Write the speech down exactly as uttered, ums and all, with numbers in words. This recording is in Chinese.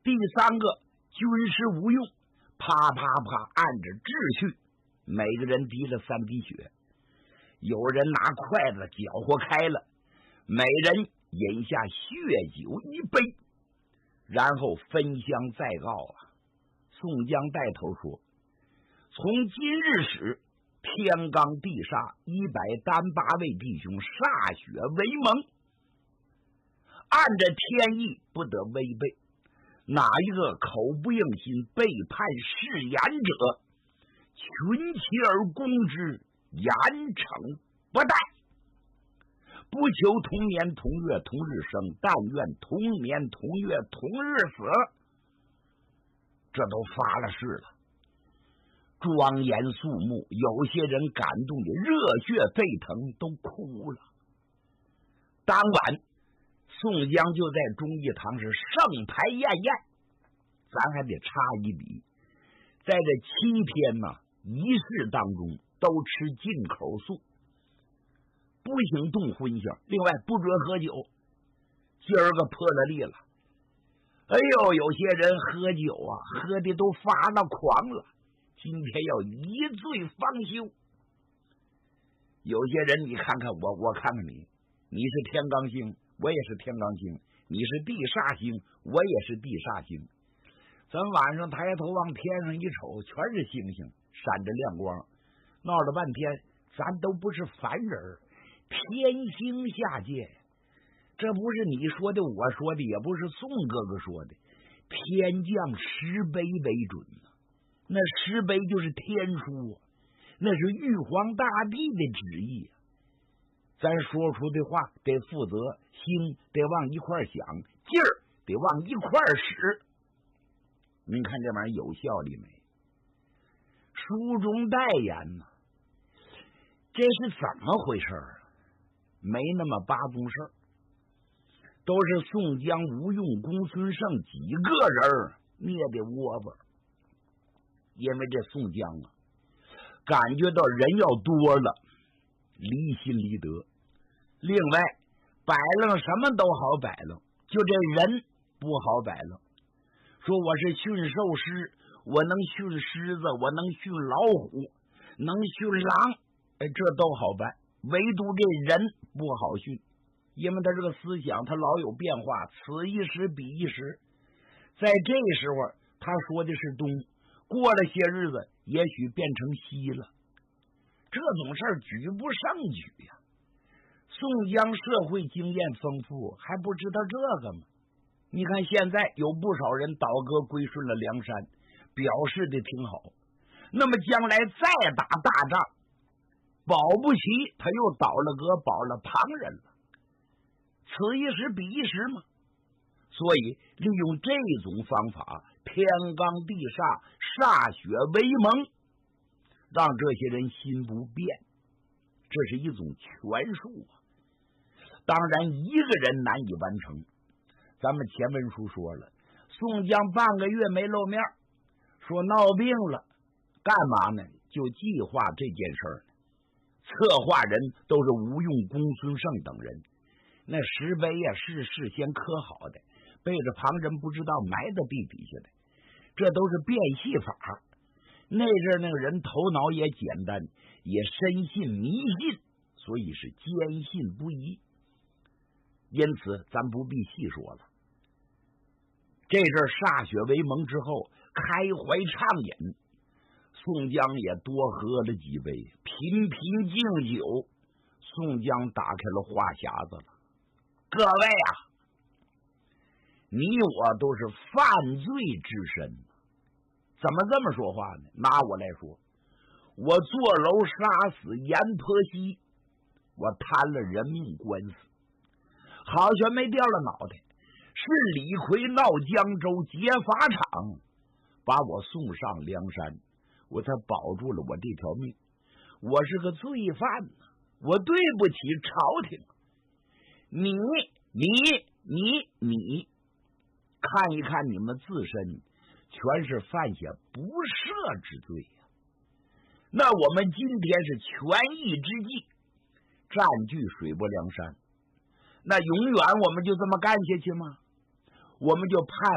第三个，军师吴用，啪啪啪按着秩序，每个人滴了三滴血，有人拿筷子搅和开了，每人饮下血酒一杯，然后分香再告啊。宋江带头说，从今日始，天罡地煞一百单八位弟兄歃血为盟，按着天意不得违背，哪一个口不应心背叛誓言者，群起而攻之，严惩不贷。不求同年同月同日生，但愿同年同月同日死。这都发了誓了，庄严肃穆，有些人感动的热血沸腾，都哭了。当晚宋江就在忠义堂是盛牌宴宴，咱还得插一笔，在这七天呢仪式当中都吃进口素，不行动荤腥，另外不准喝酒。今儿个破了例了，哎呦，有些人喝酒啊，喝的都发了狂了，今天要一醉方休。有些人你看看我，我看看你，你是天罡星，我也是天罡星，你是地煞星，我也是地煞星。咱晚上抬头往天上一瞅，全是星星闪着亮光，闹了半天咱都不是凡人，天星下界。这不是你说的我说的，也不是宋哥哥说的，天降石碑为准呢。那石碑就是天书，那是玉皇大帝的旨意。咱说出的话得负责，心得往一块想，劲儿得往一块使。您看这玩意儿有效力没？书中代言呢，这是怎么回事啊？没那么八宗事儿，都是宋江、吴用、公孙胜几个人捏的窝巴。因为这宋江啊，感觉到人要多了，离心离德。另外，摆弄什么都好摆弄，就这人不好摆弄。说我是驯兽师，我能驯狮子，我能驯老虎，能驯狼，哎，这都好办。唯独这人不好驯，因为他这个思想他老有变化，此一时彼一时。在这时候他说的是东，过了些日子也许变成西了，这种事儿举不胜举呀。宋江社会经验丰富，还不知道这个吗？你看现在有不少人倒戈归顺了梁山，表示的挺好，那么将来再打大仗，保不齐他又倒了戈，保了旁人了，此一时彼一时嘛。所以利用这种方法，天罡地煞，歃血为盟，让这些人心不变，这是一种权术啊。当然一个人难以完成，咱们前文书说了，宋江半个月没露面，说闹病了，干嘛呢？就计划这件事儿呢。策划人都是吴用、公孙胜等人，那石碑呀是事先刻好的，背着旁人不知道埋在地底下的，这都是变戏法。那阵儿那个人头脑也简单，也深信迷信，所以是坚信不疑。因此咱不必细说了。这阵儿歃血为盟之后，开怀畅饮，宋江也多喝了几杯，频频敬酒。宋江打开了话匣子了，各位啊，你我都是犯罪之身，怎么这么说话呢？拿我来说，我坐楼杀死阎婆惜，我摊了人命官司，好悬没掉了脑袋，是李逵闹江州劫法场，把我送上梁山，我才保住了我这条命。我是个罪犯呢，我对不起朝廷。你你你你看一看你们自身，全是犯下不赦之罪呀、啊。那我们今天是权宜之计，占据水泊梁山，那永远我们就这么干下去吗？我们就盼